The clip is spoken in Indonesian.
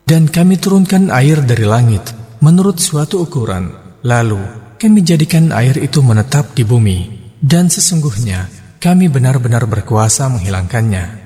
Dan kami turunkan air dari langit menurut suatu ukuran, lalu kami jadikan air itu menetap di bumi, dan sesungguhnya kami benar-benar berkuasa menghilangkannya.